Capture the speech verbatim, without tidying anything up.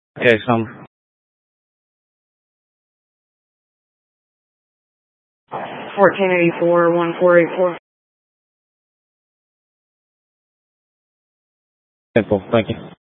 Okay, some fourteen eighty-four, one four eight four. simple. Thank you.